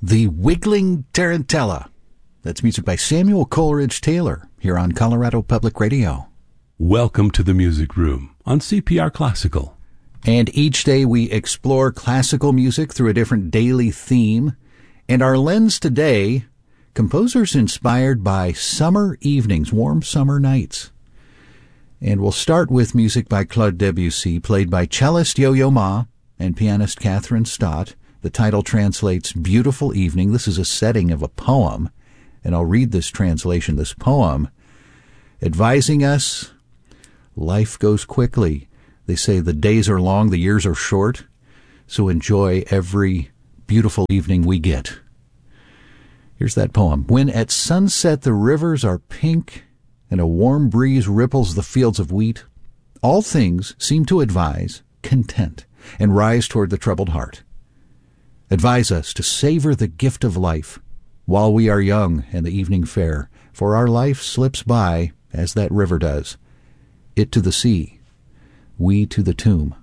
The Wiggling Tarantella. That's music by Samuel Coleridge Taylor here on Colorado Public Radio. Welcome to the Music Room on CPR Classical. And each day we explore classical music through a different daily theme. And our lens today, composers inspired by summer evenings, warm summer nights. And we'll start with music by Claude Debussy, played by cellist Yo-Yo Ma and pianist Catherine Stott. The title translates Beautiful Evening. This is a setting of a poem, and I'll read this translation, this poem, advising us, life goes quickly. They say the days are long, the years are short, so enjoy every beautiful evening we get. Here's that poem. When at sunset the rivers are pink and a warm breeze ripples the fields of wheat, all things seem to advise content and rise toward the troubled heart. Advise us to savor the gift of life while we are young and the evening fair, for our life slips by as that river does, it to the sea, we to the tomb.